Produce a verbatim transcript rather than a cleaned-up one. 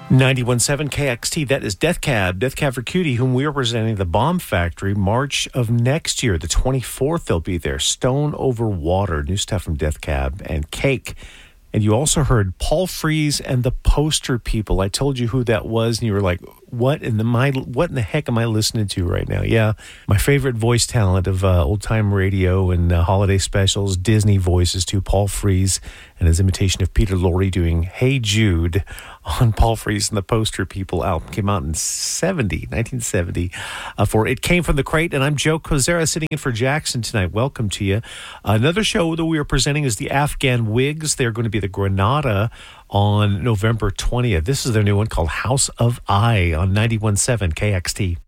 ninety-one point seven K X T, that is Death Cab, Death Cab for Cutie, whom we are presenting the Bomb Factory March of next year. The twenty-fourth, they'll be there. Stone Over Water, new stuff from Death Cab, and Cake. And you also heard Paul Frees and the Poster People. I told you who that was, and you were like, what in the my, what in the heck am I listening to right now? Yeah, my favorite voice talent of uh, old-time radio and uh, holiday specials, Disney voices too, Paul Frees and his imitation of Peter Lorre doing Hey Jude on Paul Frees and the Poster People album. Came out in seventy, nineteen seventy uh, for It Came From the Crate. And I'm Joe Kozera sitting in for Jackson tonight. Welcome to you. Another show that we are presenting is the Afghan Wigs. They're going to be the Granada on November twentieth. This is their new one called House of I on ninety-one point seven K X T.